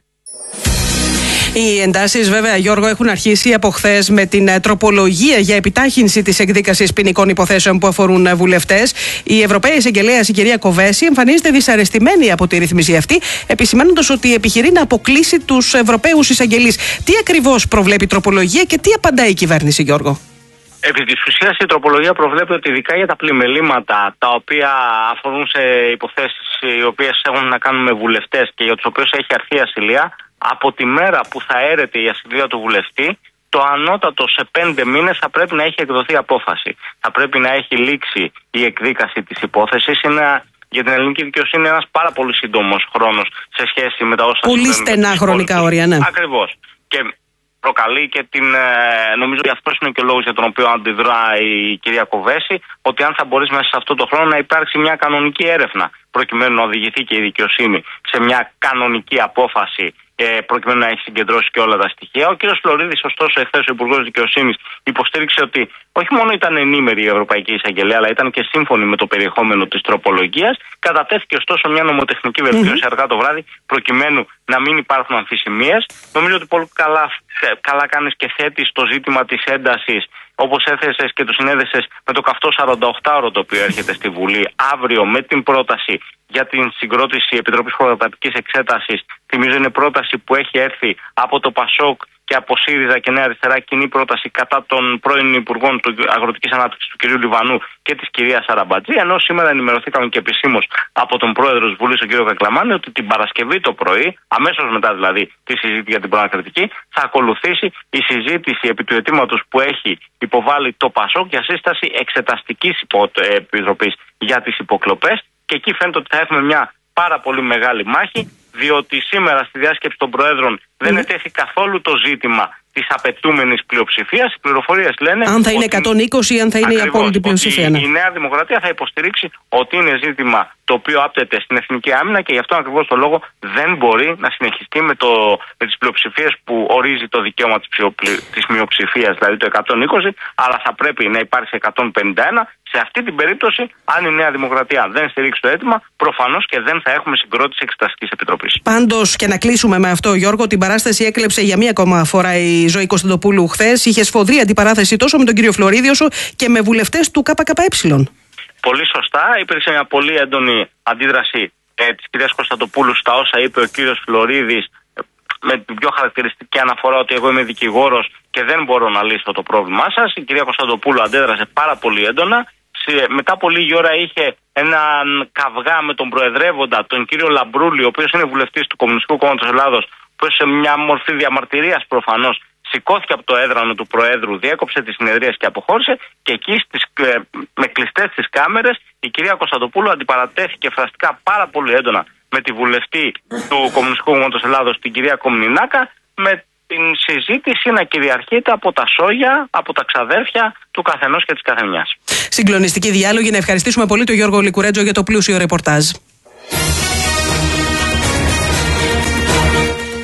Οι εντάσεις, βέβαια, Γιώργο, έχουν αρχίσει από χθες με την τροπολογία για επιτάχυνση της εκδίκασης ποινικών υποθέσεων που αφορούν βουλευτές. Η Ευρωπαία Εισαγγελέας, η κυρία Κοβέση, εμφανίζεται δυσαρεστημένη από τη ρύθμιση αυτή, επισημαίνοντας ότι επιχειρεί να αποκλείσει τους Ευρωπαίους εισαγγελείς. Τι ακριβώς προβλέπει η τροπολογία και τι απαντάει η κυβέρνηση, Γιώργο? Επί της ουσίας, η τροπολογία προβλέπει ότι ειδικά για τα πλημελήματα τα οποία αφορούν σε υποθέσεις οι οποίες έχουν να κάνουν με βουλευτές και για τους οποίους έχει αρθεί η ασυλία, από τη μέρα που θα έρεται η ασυλία του βουλευτή, το ανώτατο σε πέντε μήνες θα πρέπει να έχει εκδοθεί απόφαση. Θα πρέπει να έχει λήξει η εκδίκαση της υπόθεσης. Είναι για την ελληνική δικαιοσύνη ένας πάρα πολύ σύντομος χρόνος σε σχέση με τα όσα πολύ στενά χρονικά όρια, ναι. Ακριβώς. Και προκαλεί και την. Νομίζω ότι αυτός είναι και ο λόγος για τον οποίο αντιδρά η κυρία Κοβέση, ότι αν θα μπορείς μέσα σε αυτό το χρόνο να υπάρξει μια κανονική έρευνα, προκειμένου να οδηγηθεί και η δικαιοσύνη σε μια κανονική απόφαση, προκειμένου να έχει συγκεντρώσει και όλα τα στοιχεία. Ο κ. Φλωρίδης, ωστόσο, εχθές ο Υπουργός Δικαιοσύνης υποστήριξε ότι όχι μόνο ήταν ενήμερη η Ευρωπαϊκή Εισαγγελέα, αλλά ήταν και σύμφωνη με το περιεχόμενο της τροπολογίας. Κατατέθηκε ωστόσο μια νομοτεχνική βελτίωση mm-hmm. αργά το βράδυ, προκειμένου να μην υπάρχουν αμφισημίες. Νομίζω ότι πολύ καλά, καλά κάνεις και θέτεις το ζήτημα της έντασης, όπως έθεσες και το συνέδεσες με το καυτό σαρανταοκτάωρο το οποίο έρχεται στη Βουλή αύριο με την πρόταση για την συγκρότηση Επιτροπής Προτατικής Εξέτασης. Θυμίζω είναι πρόταση που έχει έρθει από το Πασόκ και από ΣΥΡΙΖΑ και Νέα Αριστερά, κοινή πρόταση κατά των πρώην Υπουργών του Αγροτικής Ανάπτυξης του κ. Λιβανού και της κυρίας Σαραμπατζή. Ενώ σήμερα ενημερωθήκαμε και επισήμως από τον πρόεδρο της Βουλής, τον κ. Κακλαμάνη, ότι την Παρασκευή το πρωί, αμέσως μετά δηλαδή τη συζήτηση για την προανακριτική, θα ακολουθήσει η συζήτηση επί του αιτήματος που έχει υποβάλει το Πασόκ για σύσταση Εξεταστικής Επιτροπής για τις υποκλοπές. Και εκεί φαίνεται ότι θα έχουμε μια πάρα πολύ μεγάλη μάχη, διότι σήμερα στη διάσκεψη των Προέδρων δεν ετέθη καθόλου το ζήτημα της απαιτούμενης πλειοψηφίας. Οι πληροφορίες λένε. Αν θα είναι εκατόν είκοσι ή αν θα είναι ακριβώς, η απόλυτη πλειοψηφία. Ναι. Η Νέα Δημοκρατία θα υποστηρίξει ότι είναι ζήτημα το οποίο άπτεται στην εθνική άμυνα και γι' αυτό ακριβώς το λόγο δεν μπορεί να συνεχιστεί με, το, με τις πλειοψηφίες που ορίζει το δικαίωμα της, της μειοψηφίας, δηλαδή το εκατόν είκοσι, αλλά θα πρέπει να υπάρξει εκατόν πενήντα ένα. Σε αυτή την περίπτωση, αν η Νέα Δημοκρατία δεν στηρίξει το αίτημα, προφανώς και δεν θα έχουμε συγκρότηση Εξεταστικής Επιτροπής. Πάντως, και να κλείσουμε με αυτό, Γιώργο, την παράσταση έκλεψε για μία ακόμα φορά η Ζωή Κωνσταντοπούλου χθες. Είχε σφοδρή αντιπαράθεση τόσο με τον κύριο Φλωρίδη όσο και με βουλευτές του ΚΚΕ. Πολύ σωστά. Υπήρξε μια πολύ έντονη αντίδραση ε, της κυρίας Κωνσταντοπούλου στα όσα είπε ο κύριος Φλωρίδης, με την πιο χαρακτηριστική αναφορά ότι εγώ είμαι δικηγόρος και δεν μπορώ να λύσω το πρόβλημά σας. Η κυρία Κωνσταντοπούλου αντέδρασε πάρα πολύ έντονα. Μετά από λίγη ώρα είχε έναν καυγά με τον προεδρεύοντα, τον κύριο Λαμπρούλη, ο οποίος είναι βουλευτής του Κομμουνιστικού Κόμματος Ελλάδος, που σε μια μορφή διαμαρτυρίας προφανώς σηκώθηκε από το έδρανο του Προέδρου, διέκοψε τις συνεδρίες και αποχώρησε. Και εκεί στις, με κλειστές τις κάμερες η κυρία Κωνσταντοπούλου αντιπαρατέθηκε φραστικά πάρα πολύ έντονα με τη βουλευτή του Κομμουνιστικού Κόμματος Ελλάδος, την κυρία Κομνηνάκα, με την συζήτηση να κυριαρχείται από τα σόγια, από τα ξαδέρφια του καθενός και της καθεμιάς. Συγκλονιστική διάλογη. Να ευχαριστήσουμε πολύ τον Γιώργο Λικουρέτζο για το πλούσιο ρεπορτάζ.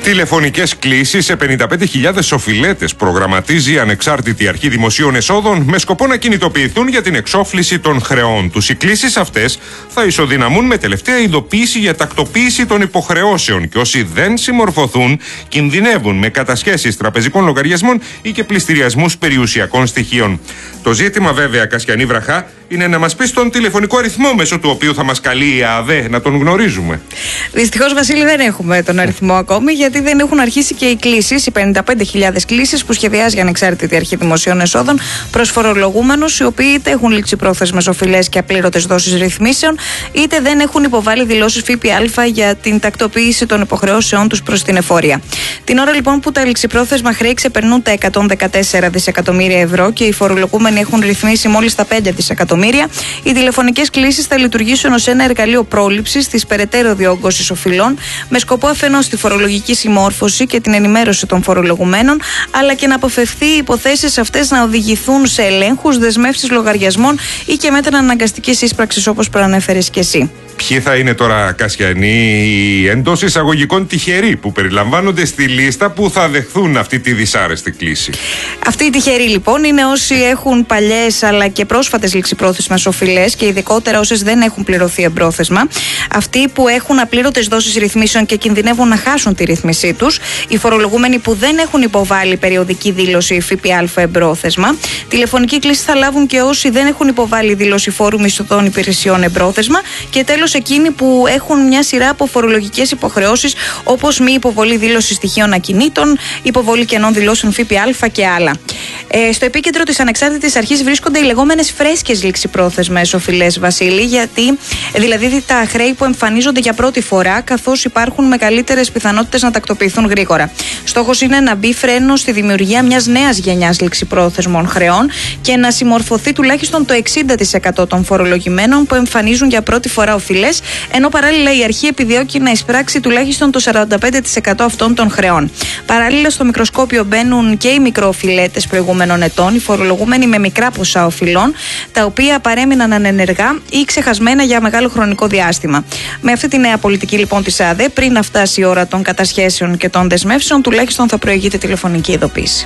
Τηλεφωνικές κλήσεις σε πενήντα πέντε χιλιάδες οφειλέτες προγραμματίζει η Ανεξάρτητη Αρχή Δημοσίων Εσόδων με σκοπό να κινητοποιηθούν για την εξόφληση των χρεών τους. Οι κλήσεις αυτές θα ισοδυναμούν με τελευταία ειδοποίηση για τακτοποίηση των υποχρεώσεων και όσοι δεν συμμορφωθούν κινδυνεύουν με κατασχέσεις τραπεζικών λογαριασμών ή και πληστηριασμούς περιουσιακών στοιχείων. Το ζήτημα βέβαια, Κασιανή Βραχά, είναι να μας πεις τον τηλεφωνικό αριθμό μέσω του οποίου θα μας καλεί η ΑΔΕ, να τον γνωρίζουμε. Δυστυχώς, Βασίλη, δεν έχουμε τον αριθμό ακόμη, γιατί δεν έχουν αρχίσει και οι κλήσεις, οι πενήντα πέντε χιλιάδες κλήσεις που σχεδιάζει η Ανεξάρτητη Αρχή Δημοσίων Εσόδων προς φορολογούμενους, οι οποίοι είτε έχουν λήξει πρόθεσμες οφειλές και απλήρωτες δόσεις ρυθμίσεων, είτε δεν έχουν υποβάλει δηλώσεις ΦΠΑ για την τακτοποίηση των υποχρεώσεών τους προς την εφορία. Την ώρα λοιπόν που τα ληξιπρόθεσμα χρέη ξεπερνούν τα εκατόν δεκατέσσερα δισεκατομμύρια ευρώ και οι φορολογούμενοι έχουν ρυθμίσει μόλις τα πέντε δισεκατομμύρια, οι τηλεφωνικές κλήσεις θα λειτουργήσουν ως ένα εργαλείο πρόληψης της περαιτέρω διόγκωσης οφειλών, με σκοπό αφενός τη φορολογική συμμόρφωση και την ενημέρωση των φορολογουμένων, αλλά και να αποφευθεί οι υποθέσεις αυτές να οδηγηθούν σε ελέγχους, δεσμεύσεις λογαριασμών ή και μέτρα αναγκαστικής ίσπραξης, όπως προανέφερες και εσύ. Ποιοι θα είναι τώρα, Κασιανή, οι εντός εισαγωγικών τυχεροί που περιλαμβάνονται στη λίστα που θα δεχθούν αυτή τη δυσάρεστη κλήση? Αυτοί οι τυχεροί λοιπόν είναι όσοι έχουν παλιές αλλά και πρόσφατες ληξιπρόθεσμες οφειλές και ειδικότερα όσες δεν έχουν πληρωθεί εμπρόθεσμα, αυτοί που έχουν απλήρωτες δόσεις ρυθμίσεων και κινδυνεύουν να χάσουν τη ρύθμισή τους, οι φορολογούμενοι που δεν έχουν υποβάλει περιοδική δήλωση ΦΠΑ εμπρόθεσμα, τηλεφωνική κλήση θα λάβουν και όσοι δεν έχουν υποβάλει δήλωση φόρου μισθωτών υπηρεσιών εμπρόθεσμα, και τέλος εκείνοι που έχουν μια σειρά από φορολογικές υποχρεώσεις, όπως μη υποβολή δήλωση στοιχείων ακινήτων, υποβολή κενών δηλώσεων ΦΠΑ και άλλα. Ε, στο επίκεντρο της Ανεξάρτητης Αρχής βρίσκονται οι λεγόμενες φρέσκες ληξιπρόθεσμες οφειλές, Βασίλη, γιατί δηλαδή τα χρέη που εμφανίζονται για πρώτη φορά, καθώς υπάρχουν μεγαλύτερες πιθανότητες να τακτοποιηθούν γρήγορα. Στόχος είναι να μπει φρένο στη δημιουργία μιας νέας γενιάς ληξιπρόθεσμων χρεών και να συμμορφωθεί τουλάχιστον το εξήντα τοις εκατό των φορολογημένων που εμφανίζουν για πρώτη φορά οφειλές, ενώ παράλληλα η αρχή επιδιώκει να εισπράξει τουλάχιστον το σαράντα πέντε τοις εκατό αυτών των χρεών. Παράλληλα, στο μικροσκόπιο μπαίνουν και οι μικροοφειλέτες προηγούμενων ετών, οι φορολογούμενοι με μικρά ποσά οφειλών, τα οποία παρέμειναν ανενεργά ή ξεχασμένα για μεγάλο χρονικό διάστημα. Με αυτή τη νέα πολιτική λοιπόν της ΑΔΕ, πριν να φτάσει η ώρα των κατασχέσεων και των δεσμεύσεων, τουλάχιστον θα προηγείται τηλεφωνική ειδοποίηση.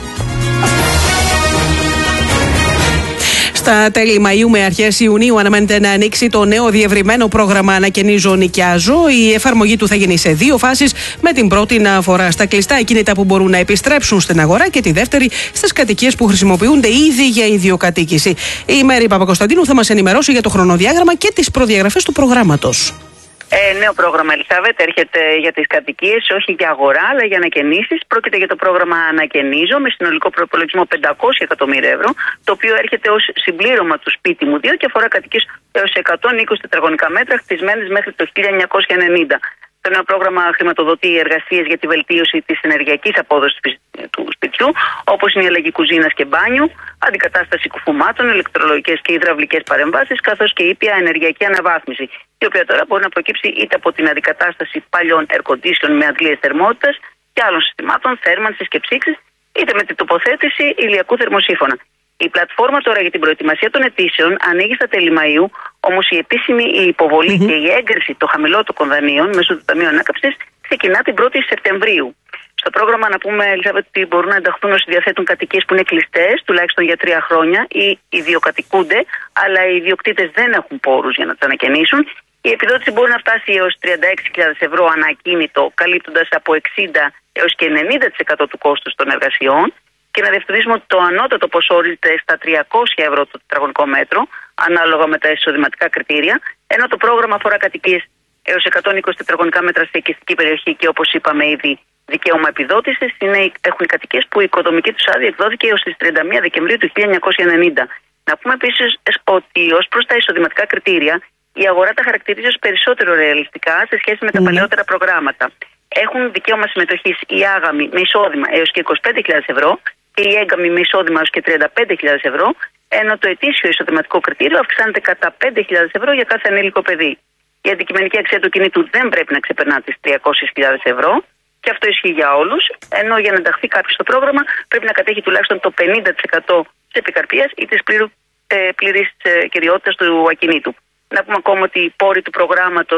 Στα τέλη Μαΐου με αρχές Ιουνίου αναμένεται να ανοίξει το νέο διευρυμένο πρόγραμμα Ανακαινίζω, Νοικιάζω. Η εφαρμογή του θα γίνει σε δύο φάσεις, με την πρώτη να αφορά στα κλειστά ακίνητα που μπορούν να επιστρέψουν στην αγορά και τη δεύτερη στις κατοικίες που χρησιμοποιούνται ήδη για ιδιοκατοίκηση. Η Μέρη Παπακοσταντίνου θα μας ενημερώσει για το χρονοδιάγραμμα και τις προδιαγραφές του προγράμματος. Ε, νέο πρόγραμμα, Ελισάβετ, έρχεται για τις κατοικίες, όχι για αγορά, αλλά για ανακαινήσεις. Πρόκειται για το πρόγραμμα Ανακαινίζω, με συνολικό προπολογισμό πεντακόσια εκατομμύρια ευρώ, το οποίο έρχεται ως συμπλήρωμα του Σπίτι μου δύο και αφορά κατοικίες έως εκατόν είκοσι τετραγωνικά μέτρα, χτισμένες μέχρι το χίλια εννιακόσια ενενήντα. Το νέο πρόγραμμα χρηματοδοτεί εργασίες για τη βελτίωση της ενεργειακής απόδοσης του σπιτιού, όπως είναι η αλλαγή κουζίνας και μπάνιου, αντικατάσταση κουφουμάτων, ηλεκτρολογικές και υδραυλικές παρεμβάσεις, καθώς και ήπια ενεργειακή αναβάθμιση, η οποία τώρα μπορεί να προκύψει είτε από την αντικατάσταση παλιών air condition με αντλίες θερμότητας και άλλων συστημάτων θέρμανσης και ψήξης, είτε με την τοποθέτηση ηλιακού θερμοσύφωνα. Η πλατφόρμα τώρα για την προετοιμασία των αιτήσεων ανοίγει στα τέλη Μαΐου, όμως η επίσημη η υποβολή mm-hmm. και η έγκριση των χαμηλότερων δανείων μέσω του Ταμείου Ανάκαμψης ξεκινά την πρώτη Σεπτεμβρίου. Στο πρόγραμμα, να πούμε, Ελισάβετ, ότι μπορούν να ενταχθούν όσοι διαθέτουν κατοικίες που είναι κλειστές τουλάχιστον για τρία χρόνια ή ιδιοκατοικούνται, αλλά οι ιδιοκτήτες δεν έχουν πόρους για να τις ανακαινήσουν. Η επιδότηση μπορεί να φτάσει έως τριάντα έξι χιλιάδες ευρώ ανά ακίνητο, καλύπτοντας από εξήντα έως και ενενήντα τοις εκατό του κόστους των εργασιών. Και να διευκρινίσουμε ότι το ανώτατο ποσό ορίζεται στα τριακόσια ευρώ το τετραγωνικό μέτρο, ανάλογα με τα εισοδηματικά κριτήρια, ενώ το πρόγραμμα αφορά κατοικίες έως εκατόν είκοσι τετραγωνικά μέτρα σε οικιστική περιοχή και, όπως είπαμε ήδη, δικαίωμα επιδότησης. Έχουν οι κατοικίες που η οικοδομική τους άδεια εκδόθηκε έως τις τριάντα μία Δεκεμβρίου του χίλια εννιακόσια ενενήντα. Να πούμε επίσης ότι ως προς τα εισοδηματικά κριτήρια, η αγορά τα χαρακτηρίζει ως περισσότερο ρεαλιστικά σε σχέση με τα mm. παλαιότερα προγράμματα. Έχουν δικαίωμα συμμετοχής οι άγαμοι με εισόδημα έως και είκοσι πέντε χιλιάδες ευρώ και οι έγκαμοι με εισόδημα έως και τριάντα πέντε χιλιάδες ευρώ, ενώ το ετήσιο εισοδηματικό κριτήριο αυξάνεται κατά πέντε χιλιάδες ευρώ για κάθε ανήλικο παιδί. Η αντικειμενική αξία του κινήτου δεν πρέπει να ξεπερνά τις τριακόσιες χιλιάδες ευρώ, και αυτό ισχύει για όλους, ενώ για να ενταχθεί κάποιος στο πρόγραμμα πρέπει να κατέχει τουλάχιστον το πενήντα τοις εκατό της επικαρπίας ή της πλήρου, ε, πλήρης ε, κυριότητας του ακινήτου. Να πούμε ακόμα ότι οι πόροι του προγράμματος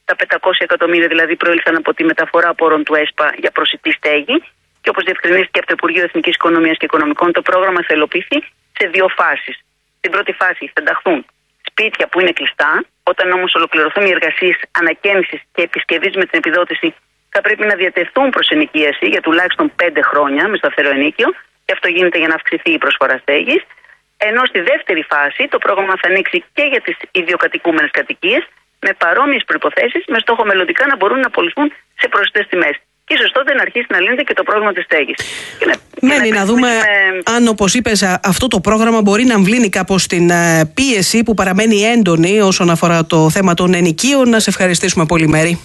Τα πεντακόσια εκατομμύρια δηλαδή προήλθαν από τη μεταφορά πόρων του ΕΣΠΑ για προσιτή στέγη. Και όπως διευκρινίστηκε από το Υπουργείο Εθνικής Οικονομίας και Οικονομικών, το πρόγραμμα θα υλοποιηθεί σε δύο φάσεις. Στην πρώτη φάση θα ενταχθούν σπίτια που είναι κλειστά. Όταν όμως ολοκληρωθούν οι εργασίες ανακαίνησης και επισκευής με την επιδότηση, θα πρέπει να διατεθούν προς ενοικίαση για τουλάχιστον πέντε χρόνια με σταθερό ενίκιο. Και αυτό γίνεται για να αυξηθεί η προσφορά στέγης. Ενώ στη δεύτερη φάση το πρόγραμμα θα ανοίξει και για τις ιδιοκατοικούμενες κατοικίες με παρόμοιες προϋποθέσεις, με στόχο μελλοντικά να μπορούν να πωληθούν σε προσιτές τιμές. Και ίσως τότε να αρχίσει να λύνεται και το πρόβλημα της στέγης. Μένει να, να δούμε με... αν, όπως είπες, αυτό το πρόγραμμα μπορεί να αμβλύνει κάπως την πίεση που παραμένει έντονη όσον αφορά το θέμα των ενοικίων. Να σε ευχαριστήσουμε πολύ, Μέρη.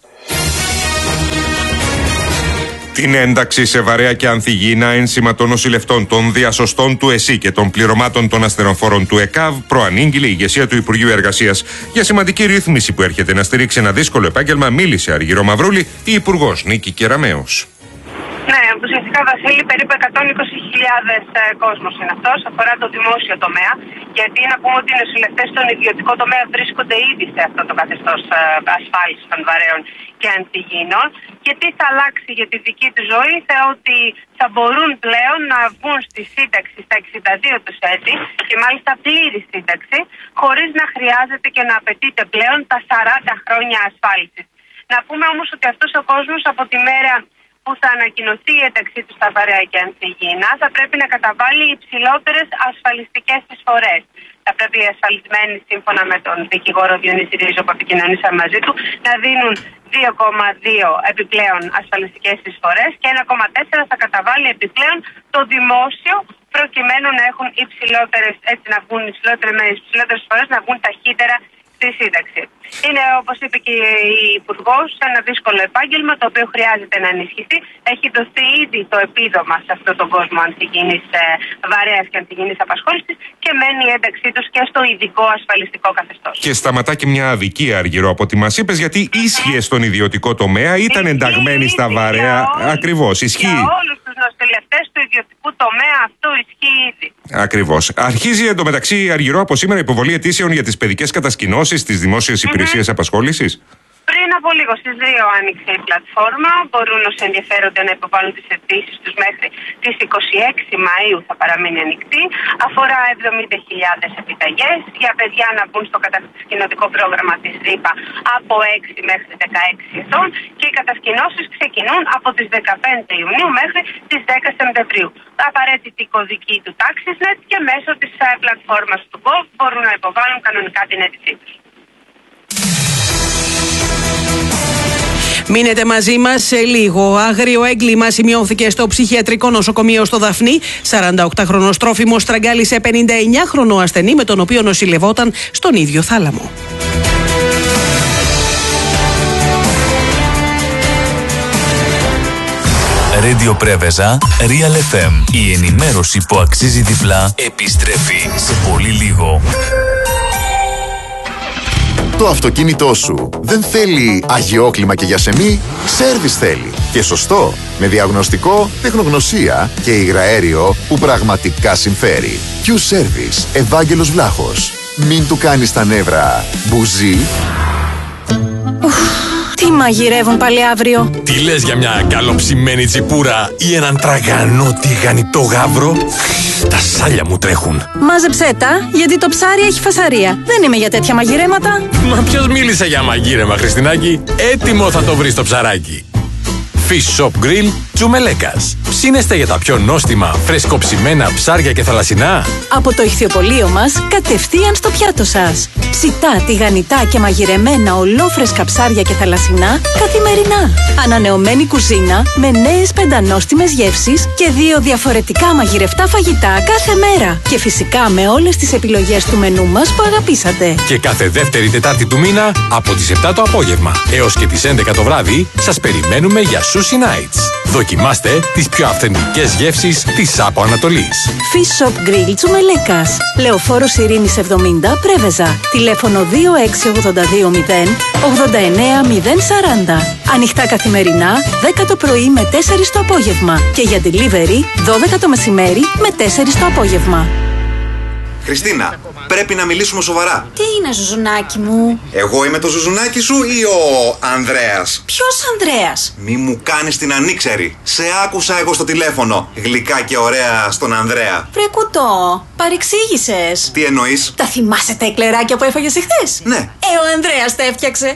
Την ένταξη σε βαρέα και ανθυγιεινά ένσημα των νοσηλευτών, των διασωστών του ΕΣΥ και των πληρωμάτων των ασθενοφόρων του ΕΚΑΒ προανήγγειλε η ηγεσία του Υπουργείου Εργασίας. Για σημαντική ρύθμιση που έρχεται να στηρίξει ένα δύσκολο επάγγελμα, μίλησε Αργυρό Μαυρούλη, η Υπουργός Νίκη Κεραμέως. Ναι, ουσιαστικά, Βασίλη, περίπου εκατόν είκοσι χιλιάδες ε, κόσμος είναι αυτός, αφορά το δημόσιο τομέα. Γιατί να πούμε ότι οι νοσηλευτές στον ιδιωτικό τομέα βρίσκονται ήδη σε αυτό το καθεστώς ε, ασφάλισης των βαρέων και ανθυγιεινών. Και τι θα αλλάξει για τη δική του ζωή, θεωρώ ότι θα μπορούν πλέον να βγουν στη σύνταξη στα εξήντα δύο τους έτη και μάλιστα πλήρη σύνταξη, χωρίς να χρειάζεται και να απαιτείται πλέον τα σαράντα χρόνια ασφάλισης. Να πούμε όμως ότι αυτός ο κόσμος από τη μέρα που θα ανακοινωθεί η ένταξή του στα βαρέα και ανθυγιεινά θα πρέπει να καταβάλει υψηλότερες ασφαλιστικές εισφορές. Θα πρέπει οι ασφαλισμένοι, σύμφωνα με τον δικηγόρο Διονύση Ρίζο που επικοινωνήσαμε μαζί του, να δίνουν δύο κόμμα δύο επιπλέον ασφαλιστικές εισφορές και ένα κόμμα τέσσερα θα καταβάλει επιπλέον το δημόσιο, προκειμένου να έχουν υψηλότερες, έτσι να βγουν υψηλότερες εισφορές, να βγουν ταχύτερα στη σύνταξη. Είναι, όπως είπε και η Υπουργός, ένα δύσκολο επάγγελμα το οποίο χρειάζεται να ενισχυθεί. Έχει δοθεί ήδη το επίδομα σε αυτόν τον κόσμο ανθυγιεινής, βαρέας και ανθυγιεινής απασχόλησης και μένει η ένταξή τους και στο ειδικό ασφαλιστικό καθεστώς. Και σταματά και μια αδικία, Αργυρό, από ό,τι μας είπες, γιατί ίσχυε στον ιδιωτικό τομέα, ήταν ενταγμένοι στα βαρέα. Ακριβώς, ισχύει. Για όλους τους νοσηλευτές του ιδιωτικού τομέα αυτό ισχύει ήδη. Ακριβώς. Αρχίζει εντωμεταξύ, Αργυρό, από σήμερα η υποβολή αιτήσεων για τις παιδικές κατασκηνώσεις στις δημόσιες υπηρεσίες mm-hmm. απασχόλησης. Πριν από λίγο στις δύο άνοιξε η πλατφόρμα. Μπορούν όσοι ενδιαφέρονται να υποβάλουν τις αιτήσεις τους μέχρι τις είκοσι έξι Μαΐου, θα παραμείνει ανοιχτή. Αφορά εβδομήντα χιλιάδες επιταγές για παιδιά να μπουν στο κατασκηνωτικό πρόγραμμα της ΔΥΠΑ από έξι μέχρι δεκαέξι ετών και οι κατασκηνώσεις ξεκινούν από τις δεκαπέντε Ιουνίου μέχρι τις δέκα Σεπτεμβρίου. Απαραίτητη κωδική του TaxisNet και μέσω της πλατφόρμας του Gov μπορούν να υποβάλουν κανονικά την αίτησή τους. Μείνετε μαζί μας σε λίγο. Άγριο έγκλημα σημειώθηκε στο ψυχιατρικό νοσοκομείο στο Δαφνί. σαρανταοκτάχρονος τρόφιμος στραγγάλισε πενηνταεννιάχρονο ασθενή με τον οποίο νοσηλευόταν στον ίδιο θάλαμο. Radio Πρέβεζα, Real εφ εμ. Η ενημέρωση που αξίζει διπλά επιστρέφει σε πολύ λίγο. Το αυτοκίνητό σου δεν θέλει αγιόκλιμα και γιασεμί, σέρβις θέλει. Και σωστό, με διαγνωστικό, τεχνογνωσία και υγραέριο που πραγματικά συμφέρει. Q-Service, Ευάγγελος Βλάχος. Μην του κάνεις τα νεύρα μπουζί. Τι μαγειρεύουν πάλι αύριο? Τι λες για μια καλοψημένη τσιπούρα ή έναν τραγανό τηγανιτό γάβρο? Τα σάλια μου τρέχουν. Μάζεψέ τα, γιατί το ψάρι έχει φασαρία. Δεν είμαι για τέτοια μαγειρέματα. Μα ποιος μίλησε για μαγείρεμα, Χριστινάκη? Έτοιμο θα το βρεις το ψαράκι. Fish Shop Grill Τσουμελέκας. Ψήνεστε για τα πιο νόστιμα, φρεσκοψημένα ψάρια και θαλασσινά? Από το ηχθιοπωλείο μας, κατευθείαν στο πιάτο σας. Ψητά, τηγανιτά και μαγειρεμένα ολόφρεσκα ψάρια και θαλασσινά καθημερινά. Ανανεωμένη κουζίνα με νέες πεντανόστιμες γεύσεις και δύο διαφορετικά μαγειρευτά φαγητά κάθε μέρα. Και φυσικά με όλες τις επιλογές του μενού μας που αγαπήσατε. Και κάθε δεύτερη Τετάρτη του μήνα από τις επτά το απόγευμα έως και τις έντεκα το βράδυ σας περιμένουμε για Sushi Nights. Δοκιμάστε τις πιο αυθεντικές γεύσεις της Άπο Ανατολής. Fish Shop Grill Τσουμελέκας. Λεωφόρος Ειρήνης εβδομήντα, Πρέβεζα. Τηλέφωνο δύο έξι ογδόντα δύο μηδέν ογδόντα εννέα μηδέν σαράντα. Ανοιχτά καθημερινά, δέκα το πρωί με τέσσερα το απόγευμα. Και για delivery, δώδεκα το μεσημέρι με τέσσερα το απόγευμα. Χριστίνα, πρέπει να μιλήσουμε σοβαρά. Τι είναι, Ζουζουνάκι μου? Εγώ είμαι το Ζουζουνάκι σου ή ο Ανδρέας? Ποιος Ανδρέας? Μη μου κάνεις την ανήξερη. Σε άκουσα εγώ στο τηλέφωνο. Γλυκά και ωραία στον Ανδρέα. Βρε κουτό, παρεξήγησες. Τι εννοείς? Τα θυμάσαι τα εκλεράκια που έφαγες εχθές? Ναι. Ε, ο Ανδρέας τα έφτιαξε.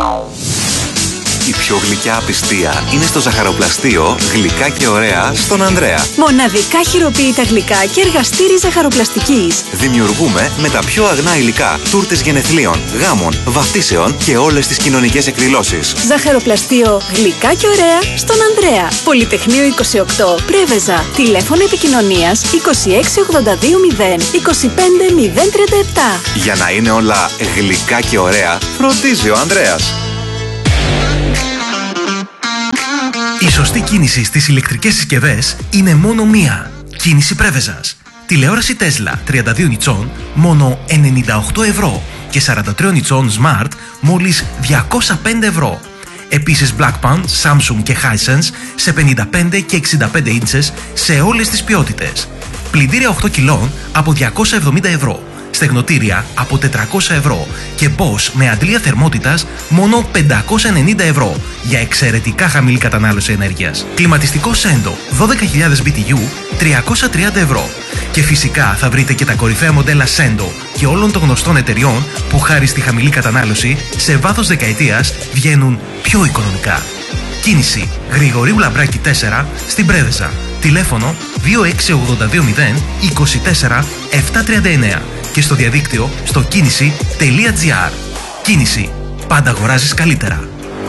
Η πιο γλυκιά απιστία είναι στο ζαχαροπλαστείο Γλυκά και ωραία στον Ανδρέα. Μοναδικά χειροποίητα γλυκά και εργαστήρι ζαχαροπλαστικής. Δημιουργούμε με τα πιο αγνά υλικά τούρτες γενεθλίων, γάμων, βαφτίσεων και όλες τις κοινωνικές εκδηλώσεις. Ζαχαροπλαστείο Γλυκά και ωραία στον Ανδρέα. Πολυτεχνείο είκοσι οκτώ, Πρέβεζα. Τηλέφωνο επικοινωνίας είκοσι έξι ογδόντα δύο μηδέν είκοσι πέντε μηδέν τριάντα επτά. Για να είναι όλα γλυκά και ωραία, φροντίζει ο Ανδρέας. Η σωστή κίνηση στις ηλεκτρικές συσκευές είναι μόνο μία. Κίνηση Πρέβεζας. Τηλεόραση Tesla τριάντα δύο ιντσών μόνο ενενήντα οκτώ ευρώ και σαράντα τρία ιντσών Smart μόλις διακόσια πέντε ευρώ. Επίσης Blackpan, Samsung και Hisense σε πενήντα πέντε και εξήντα πέντε ίντσες σε όλες τις ποιότητες. Πλυντήρια οκτώ κιλών από διακόσια εβδομήντα ευρώ. Στεγνοτήρια από τετρακόσια ευρώ και Bosch με αντλία θερμότητας μόνο πεντακόσια ενενήντα ευρώ για εξαιρετικά χαμηλή κατανάλωση ενέργειας. Κλιματιστικό Sendo δώδεκα χιλιάδες μπι τι γιου τριακόσια τριάντα ευρώ. Και φυσικά θα βρείτε και τα κορυφαία μοντέλα Sendo και όλων των γνωστών εταιριών που χάρη στη χαμηλή κατανάλωση σε βάθος δεκαετίας βγαίνουν πιο οικονομικά. Κίνηση Γρηγορίου Λαμπράκη τέσσερα στην Πρέβεζα. Τηλέφωνο δύο έξι ογδόντα δύο μηδέν είκοσι τέσσερα επτακόσια τριάντα εννέα και στο διαδίκτυο στο κίνηση τελεία τζι άρ. Κίνηση. Πάντα αγοράζεις καλύτερα.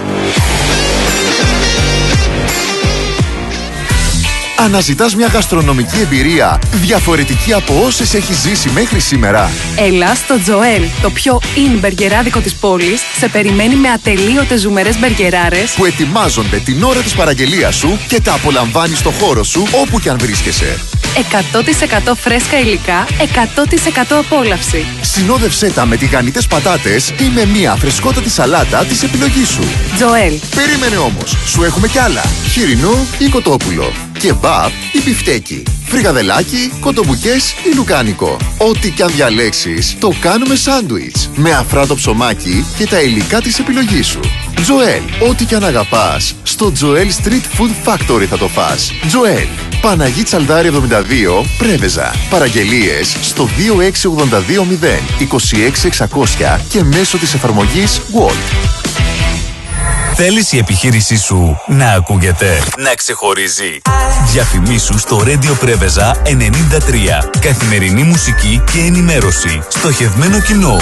Αναζητάς μια γαστρονομική εμπειρία διαφορετική από όσες έχεις ζήσει μέχρι σήμερα? Έλα στο Τζοέλ, το πιο in μπεργκεράδικο της πόλης, σε περιμένει με ατελείωτες ζουμερές μπεργκεράρες που ετοιμάζονται την ώρα της παραγγελίας σου και τα απολαμβάνεις στο χώρο σου όπου κι αν βρίσκεσαι. εκατό τοις εκατό φρέσκα υλικά, εκατό τοις εκατό απόλαυση. Συνόδευσέ τα με τηγανιτές πατάτες ή με μια φρεσκότατη σαλάτα της επιλογής σου. Τζοέλ. Περίμενε όμως, σου έχουμε κι άλλα. Χοιρινό ή κοτόπουλο. Κεμπάπ ή μπιφτέκι. Φρικαδελάκι, κοτομπουκές ή λουκάνικο. Ό,τι κι αν διαλέξεις, το κάνουμε σάντουιτς. Με αφράτο ψωμάκι και τα υλικά της επιλογής σου. Τζοέλ. Ό,τι κι αν αγαπάς, στο Τζοέλ Street Food Factory θα το φας. Τζοέλ. Παναγί Τσαλδάρη εβδομήντα δύο, Πρέβεζα. Παραγγελίες στο δύο έξι ογδόντα δύο μηδέν είκοσι έξι εξακόσια και μέσω της εφαρμογής Wolt. Θέλεις η επιχείρησή σου να ακούγεται, να ξεχωρίζει? Διαφημίσου στο Radio Πρέβεζα ενενήντα τρία. Καθημερινή μουσική και ενημέρωση. Στοχευμένο κοινό.